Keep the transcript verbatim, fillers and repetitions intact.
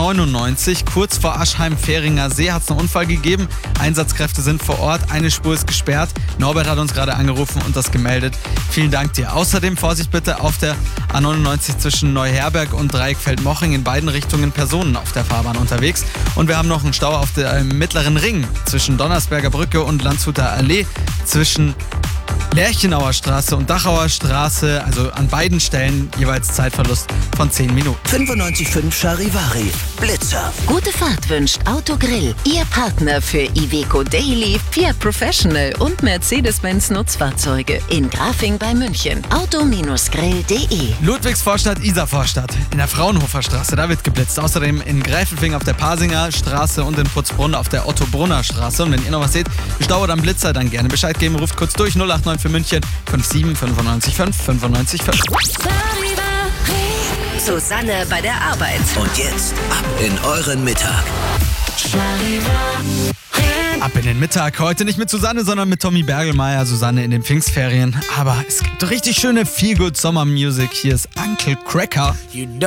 neunundneunzig. Kurz vor Aschheim-Fähringer See hat es einen Unfall gegeben. Einsatzkräfte sind vor Ort. Eine Spur ist gesperrt. Norbert hat uns gerade angerufen und das gemeldet. Vielen Dank dir. Außerdem Vorsicht bitte auf der A neunundneunzig zwischen Neuherberg und Dreieckfeld-Moching. In beiden Richtungen Personen auf der Fahrbahn unterwegs. Und wir haben noch einen Stau auf dem Mittleren Ring zwischen Donnersberger Brücke und Landshuter Allee. Zwischen Lerchenauer Straße und Dachauer Straße, also an beiden Stellen jeweils Zeitverlust von zehn Minuten. fünfundneunzig Komma fünf Charivari, Blitzer. Gute Fahrt wünscht Autogrill, Ihr Partner für Iveco Daily, Fiat Professional und Mercedes-Benz Nutzfahrzeuge in Grafing bei München. auto grill punkt de. Ludwigsvorstadt, Isarvorstadt. In der Fraunhofer Straße, da wird geblitzt. Außerdem in Gräfelfing auf der Pasinger Straße und in Putzbrunn auf der Otto-Brunner Straße. Und wenn ihr noch was seht, Stau oder Blitzer, dann gerne Bescheid geben. Ruft kurz durch null acht neun für München fünf sieben fünfundneunzig fünf fünfundneunzig fünf. Susanne bei der Arbeit. Und jetzt ab in euren Mittag. Ab in den Mittag. Heute nicht mit Susanne, sondern mit Tommy Bergelmeier. Susanne in den Pfingstferien. Aber es gibt richtig schöne Feel-Good-Sommer-Music. Hier ist Uncle Cracker.